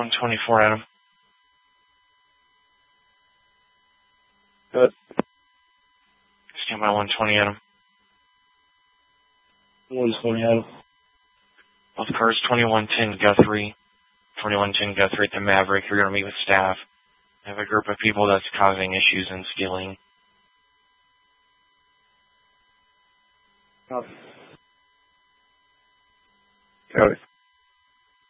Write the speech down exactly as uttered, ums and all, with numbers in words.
one twenty-four, Adam. Good. Stand by one twenty, Adam. one twenty, Adam. Both cars, twenty-one ten Guthrie. twenty-one ten Guthrie at the Maverick. You're going to meet with staff. I have a group of people that's causing issues and stealing. Copy. Copy.